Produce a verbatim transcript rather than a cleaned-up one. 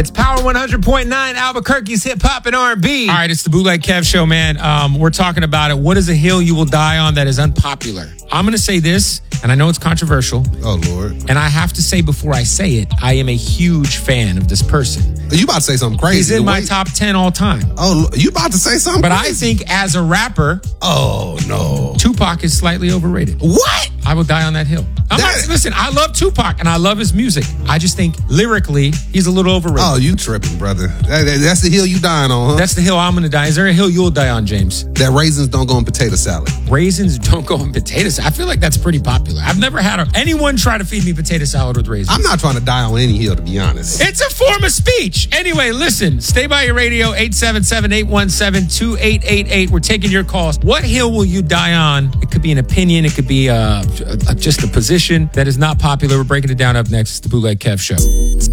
It's Power one hundred point nine, Albuquerque's hip hop and R and B. All right, it's the Bootleg Kev Show, man. Um, we're talking about it. What is a hill you will die on that is unpopular? I'm going to say this, and I know it's controversial. Oh, Lord. And I have to say before I say it, I am a huge fan of this person. You about to say something crazy. He's in my Wait. top ten all time. Oh, you about to say something But crazy. I think as a rapper, Oh, no. Tupac is slightly overrated. What? I will die on that hill. I'm That- not, listen, I love Tupac and I love his music. I just think lyrically, he's a little overrated. Oh, you tripping, brother. That- that- that's the hill you dying on, huh? That's the hill I'm going to die. Is there a hill you'll die on, James? that raisins don't go in potato salad. Raisins don't go in potatoes. I feel like that's pretty popular. I've never had a, anyone try to feed me potato salad with raisins. I'm not trying to die on any hill, to be honest. It's a form of speech. Anyway, listen, stay by your radio, eight seven seven, eight one seven, two eight eight eight. We're taking your calls. What hill will you die on? It could be an opinion. It could be uh, just a position that is not popular. We're breaking it down up next. It's the Bootleg Kev Show.